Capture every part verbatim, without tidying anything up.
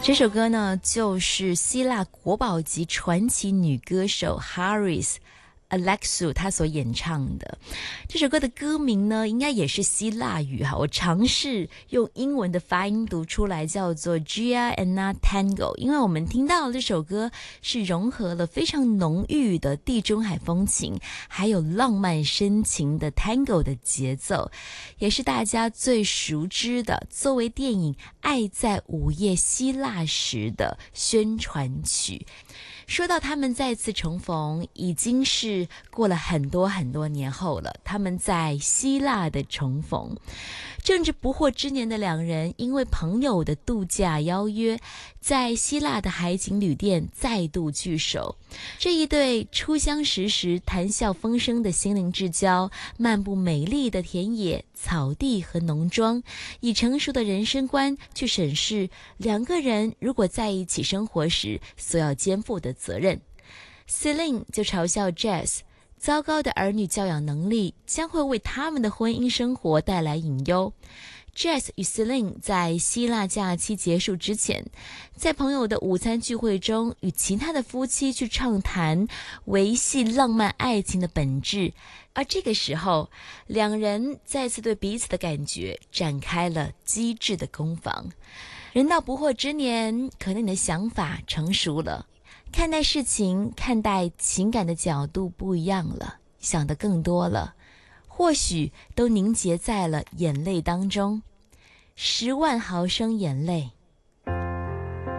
这首歌呢，就是希腊国宝级传奇女歌手 Haris Alexou 她所演唱的。这首歌的歌名呢，应该也是希腊语哈，我尝试用英文的发音读出来，叫做 Gia Anna Tango。因为我们听到这首歌是融合了非常浓郁的地中海风情，还有浪漫深情的 Tango 的节奏，也是大家最熟知的作为电影《爱在午夜希腊时》的宣传曲。说到他们再次重逢，已经是过了很多很多年后了。他们在希腊的重逢，正值不惑之年的两人，因为朋友的度假邀约，在希腊的海景旅店再度聚首。这一对初相识时谈笑风生的心灵之交，漫步美丽的田野、草地和农庄，以成熟的人生观去审视两个人如果在一起生活时所要肩负的责任。 Celine 就嘲笑 Jess， 糟糕的儿女教养能力将会为他们的婚姻生活带来隐忧。Jess 与 Celine 在希腊假期结束之前，在朋友的午餐聚会中，与其他的夫妻去畅谈维系浪漫爱情的本质。而这个时候，两人再次对彼此的感觉展开了机智的攻防。人到不惑之年，可能你的想法成熟了，看待事情、看待情感的角度不一样了，想得更多了，或许都凝结在了眼泪当中。十万毫升眼泪，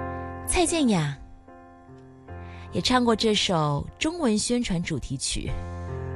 蔡健雅也唱过这首中文宣传主题曲。